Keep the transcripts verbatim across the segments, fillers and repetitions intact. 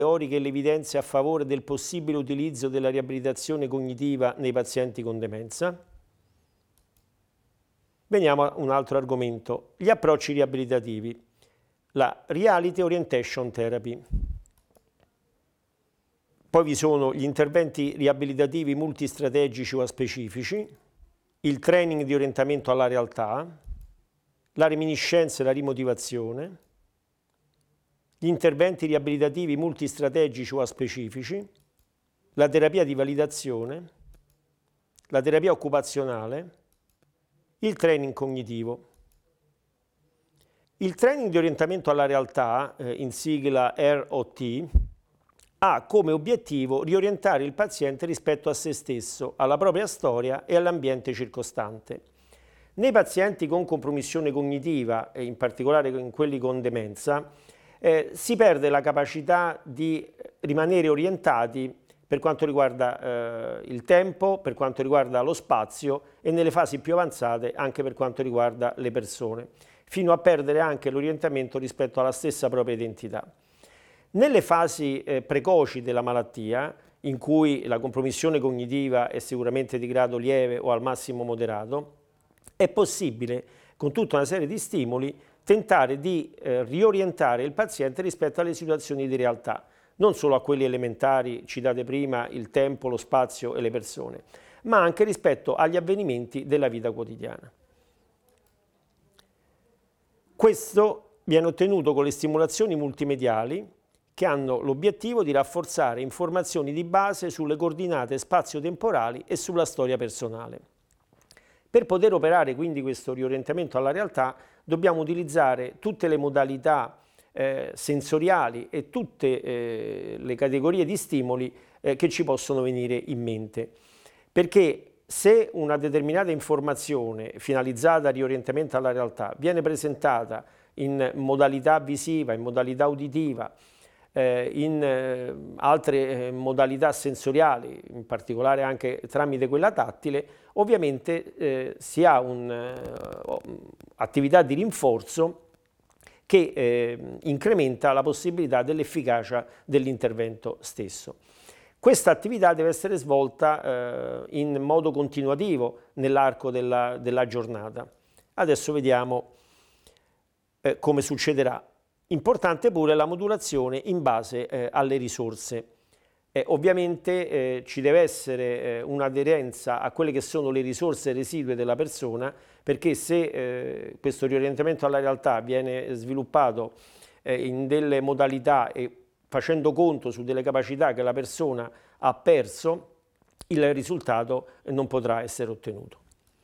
teoriche e le evidenze a favore del possibile utilizzo della riabilitazione cognitiva nei pazienti con demenza. Veniamo a un altro argomento, gli approcci riabilitativi, la Reality Orientation Therapy. Poi vi sono gli interventi riabilitativi multistrategici o aspecifici, il training di orientamento alla realtà, la reminiscenza e la rimotivazione, gli interventi riabilitativi multistrategici o aspecifici, la terapia di validazione, la terapia occupazionale, il training cognitivo. Il training di orientamento alla realtà, eh, in sigla R O T, ha come obiettivo riorientare il paziente rispetto a se stesso, alla propria storia e all'ambiente circostante. Nei pazienti con compromissione cognitiva, e in particolare in quelli con demenza, eh, si perde la capacità di rimanere orientati per quanto riguarda eh, il tempo, per quanto riguarda lo spazio e nelle fasi più avanzate anche per quanto riguarda le persone, fino a perdere anche l'orientamento rispetto alla stessa propria identità. Nelle fasi eh, precoci della malattia, in cui la compromissione cognitiva è sicuramente di grado lieve o al massimo moderato, è possibile, con tutta una serie di stimoli, tentare di eh, riorientare il paziente rispetto alle situazioni di realtà, non solo a quelli elementari citate prima, il tempo, lo spazio e le persone, ma anche rispetto agli avvenimenti della vita quotidiana. Questo viene ottenuto con le stimolazioni multimediali che hanno l'obiettivo di rafforzare informazioni di base sulle coordinate spazio-temporali e sulla storia personale. Per poter operare quindi questo riorientamento alla realtà dobbiamo utilizzare tutte le modalità eh, sensoriali e tutte eh, le categorie di stimoli eh, che ci possono venire in mente. Perché se una determinata informazione finalizzata al riorientamento alla realtà viene presentata in modalità visiva, in modalità uditiva, eh, in eh, altre eh, modalità sensoriali, in particolare anche tramite quella tattile, ovviamente eh, si ha un'attività di rinforzo che eh, incrementa la possibilità dell'efficacia dell'intervento stesso. Questa attività deve essere svolta eh, in modo continuativo nell'arco della, della giornata. Adesso vediamo eh, come succederà. Importante pure la modulazione in base eh, alle risorse. Eh, ovviamente eh, ci deve essere eh, un'aderenza a quelle che sono le risorse residue della persona, perché se eh, questo riorientamento alla realtà viene sviluppato eh, in delle modalità e facendo conto su delle capacità che la persona ha perso, il risultato non potrà essere ottenuto.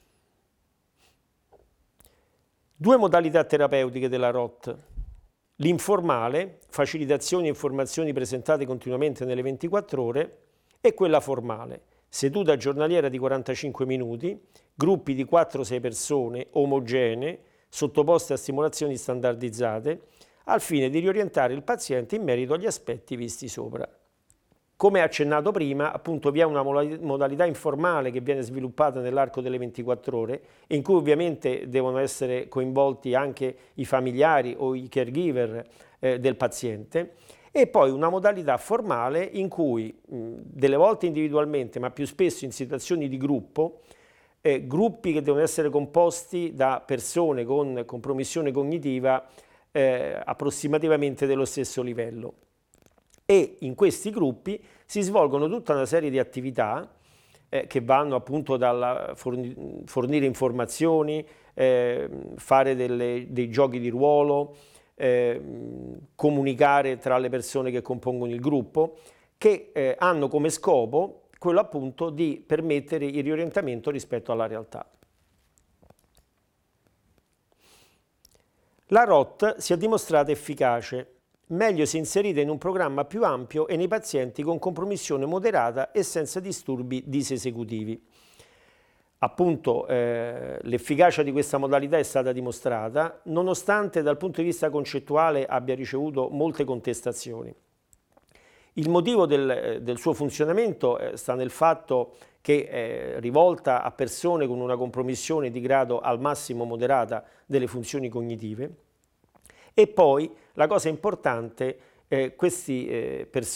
Due modalità terapeutiche della R O T. L'informale, facilitazioni e informazioni presentate continuamente nelle ventiquattro ore, e quella formale, seduta giornaliera di quarantacinque minuti, gruppi di quattro sei persone omogenee, sottoposte a stimolazioni standardizzate, al fine di riorientare il paziente in merito agli aspetti visti sopra. Come accennato prima, appunto vi è una modalità informale che viene sviluppata nell'arco delle ventiquattro ore, in cui ovviamente devono essere coinvolti anche i familiari o i caregiver eh, del paziente, e poi una modalità formale in cui mh, delle volte individualmente, ma più spesso in situazioni di gruppo, eh, gruppi che devono essere composti da persone con compromissione cognitiva eh, approssimativamente dello stesso livello. E in questi gruppi si svolgono tutta una serie di attività eh, che vanno appunto dal forni, fornire informazioni, eh, fare delle, dei giochi di ruolo, eh, comunicare tra le persone che compongono il gruppo, che eh, hanno come scopo quello appunto di permettere il riorientamento rispetto alla realtà. La R O T si è dimostrata efficace, meglio se inserita in un programma più ampio e nei pazienti con compromissione moderata e senza disturbi disesecutivi. Appunto eh, l'efficacia di questa modalità è stata dimostrata, nonostante dal punto di vista concettuale abbia ricevuto molte contestazioni. Il motivo del, del suo funzionamento eh, sta nel fatto che è rivolta a persone con una compromissione di grado al massimo moderata delle funzioni cognitive. E poi la cosa importante eh, questi eh, personaggi